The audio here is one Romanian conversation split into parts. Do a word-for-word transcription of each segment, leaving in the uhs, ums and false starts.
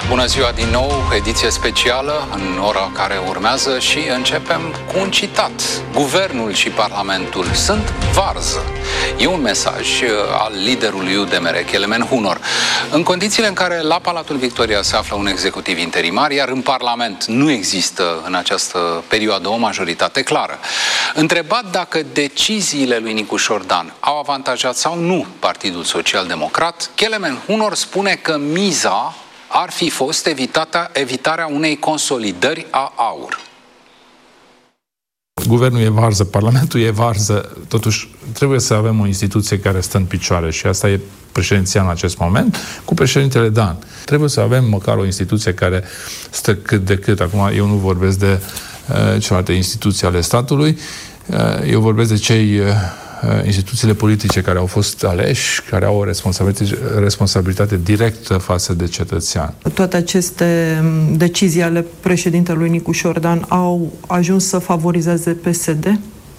Bună ziua din nou, ediție specială în ora care urmează și începem cu un citat. Guvernul și Parlamentul sunt varză. E un mesaj al liderului U D M R, Kelemen Hunor. În condițiile în care la Palatul Victoria se află un executiv interimar, iar în Parlament nu există în această perioadă o majoritate clară. Întrebat dacă deciziile lui Nicu Șordan au avantajat sau nu Partidul Social Democrat, Kelemen Hunor spune că miza ar fi fost evitata, evitarea unei consolidări a AUR. Guvernul e varză, Parlamentul e varză, totuși trebuie să avem o instituție care stă în picioare și asta e președinția în acest moment, cu președintele Dan. Trebuie să avem măcar o instituție care stă cât de cât. Acum eu nu vorbesc de uh, celelalte instituții ale statului, uh, eu vorbesc de cei uh, instituțiile politice care au fost aleși, care au o responsabilitate, responsabilitate directă față de cetățean. Toate aceste decizii ale președintelui Nicu Șordan au ajuns să favorizeze P S D?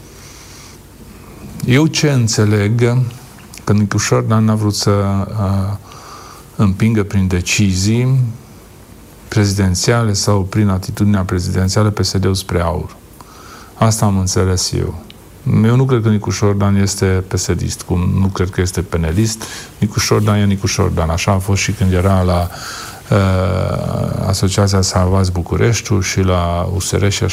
Eu ce înțeleg, că Nicu Șordan n-a vrut să uh, împingă prin decizii prezidențiale sau prin atitudinea prezidențială P S D-ul spre AUR. Asta am înțeles eu. Eu nu cred că Nicu Șordan este P S D-ist, cum nu cred că este penelist. Nicu Șordan e Nicu Șordan. Așa a fost și când era la uh, Asociația Salvați Bucureștiul și la U S R și așa.